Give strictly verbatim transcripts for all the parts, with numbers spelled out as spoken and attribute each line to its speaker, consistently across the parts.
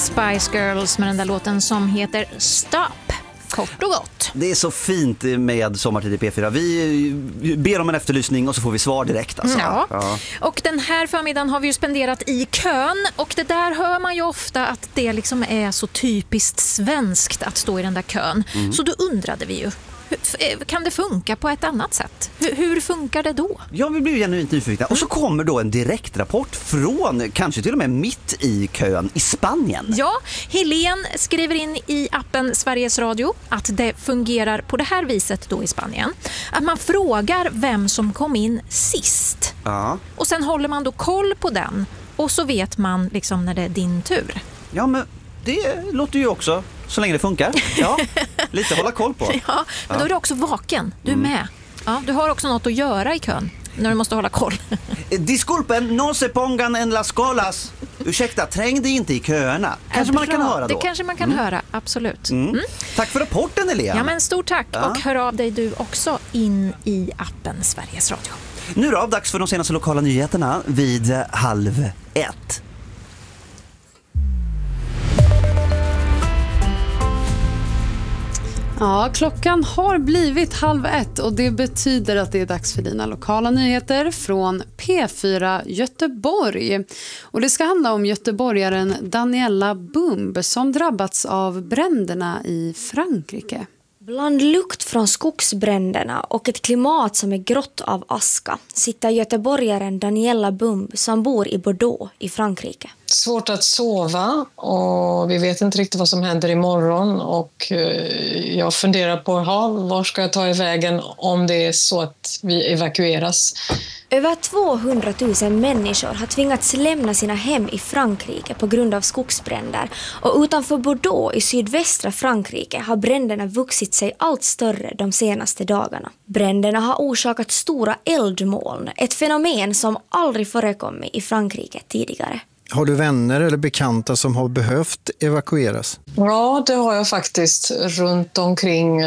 Speaker 1: Spice Girls med den där låten som heter Stop. Kort och gott.
Speaker 2: Det är så fint med Sommartid i P fyra. Vi ber om en efterlysning och så får vi svar direkt. Alltså.
Speaker 1: Ja.
Speaker 2: Ja.
Speaker 1: Och den här förmiddagen har vi ju spenderat i kön. Och det där hör man ju ofta att det liksom är så typiskt svenskt att stå i den där kön. Mm. Så då undrade vi ju, kan det funka på ett annat sätt? Hur, hur funkar det då?
Speaker 2: Ja, vi blir ju genuint nyfikna. Och så kommer då en direktrapport från, kanske till och med mitt i kön, i Spanien.
Speaker 1: Ja, Helene skriver in i appen Sveriges Radio att det fungerar på det här viset då i Spanien. Att man frågar vem som kom in sist.
Speaker 2: Ja.
Speaker 1: Och sen håller man då koll på den. Och så vet man liksom när det är din tur.
Speaker 2: Ja, men det låter ju också, så länge det funkar. Ja, lite hålla koll på.
Speaker 1: Ja, men ja. Då är du också vaken. Du är mm. med. Ja, du har också något att göra i kön när du måste hålla koll.
Speaker 2: Disculpen, no se pongan en las colas. Ursäkta, träng dig inte i köerna. Kanske man kan höra då.
Speaker 1: Det kanske man kan mm. höra, absolut.
Speaker 2: Mm. Mm. Tack för rapporten, Helene.
Speaker 1: Ja, men stort tack. Ja. Och hör av dig du också in i appen Sveriges Radio.
Speaker 2: Nu då, dags för de senaste lokala nyheterna vid halv ett.
Speaker 3: Ja, klockan har blivit halv ett och det betyder att det är dags för dina lokala nyheter från P fyra Göteborg. Och det ska handla om göteborgaren Daniela Bumb som drabbats av bränderna i Frankrike.
Speaker 4: Bland lukt från skogsbränderna och ett klimat som är grått av aska sitter göteborgaren Daniela Bumb som bor i Bordeaux i Frankrike.
Speaker 5: Svårt att sova och vi vet inte riktigt vad som händer imorgon och jag funderar på ha, var ska jag ta i vägen om det är så att vi evakueras.
Speaker 4: Över tvåhundratusen människor har tvingats lämna sina hem i Frankrike på grund av skogsbränder och utanför Bordeaux i sydvästra Frankrike har bränderna vuxit sig allt större de senaste dagarna. Bränderna har orsakat stora eldmoln, ett fenomen som aldrig förekommit i Frankrike tidigare.
Speaker 6: Har du vänner eller bekanta som har behövt evakueras?
Speaker 5: Ja, det har jag faktiskt runt omkring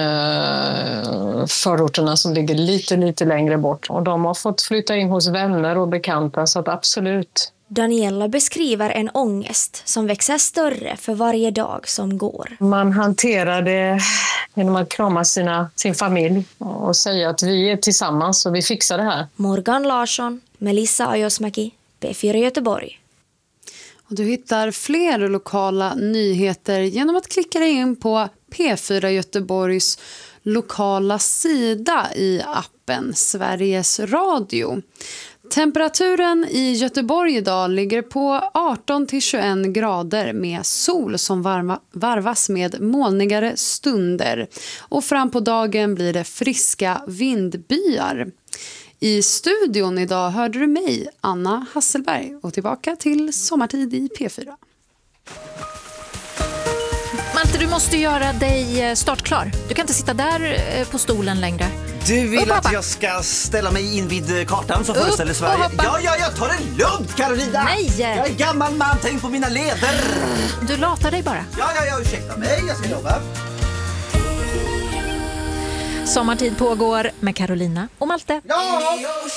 Speaker 5: eh, förorterna som ligger lite, lite längre bort. Och de har fått flytta in hos vänner och bekanta, så att absolut.
Speaker 4: Daniela beskriver en ångest som växer större för varje dag som går.
Speaker 5: Man hanterar det genom att krama sina, sin familj och säga att vi är tillsammans och vi fixar det här.
Speaker 4: Morgan Larsson, Melissa Ajosmäki, P fyra Göteborg.
Speaker 3: Och du hittar fler lokala nyheter genom att klicka dig in på P fyra Göteborgs lokala sida i appen Sveriges Radio. Temperaturen i Göteborg idag ligger på arton till tjugoett grader med sol som varma, varvas med molnigare stunder. Och fram på dagen blir det friska vindbyar. I studion idag hörde du mig, Anna Hasselberg, och tillbaka till Sommartid i P fyra.
Speaker 1: Malte, du måste göra dig startklar. Du kan inte sitta där på stolen längre.
Speaker 2: Du vill
Speaker 1: upp,
Speaker 2: att jag ska ställa mig in vid kartan som föreställer Sverige? Ja, ja, jag tar det lugnt, Karolina!
Speaker 1: Nej!
Speaker 2: Jag är gammal man, tänk på mina leder!
Speaker 1: Du latar dig bara.
Speaker 2: Ja, ja, ja, ursäkta mig, jag ska jobba.
Speaker 1: Sommartid pågår med Carolina och Malte.
Speaker 2: Ja!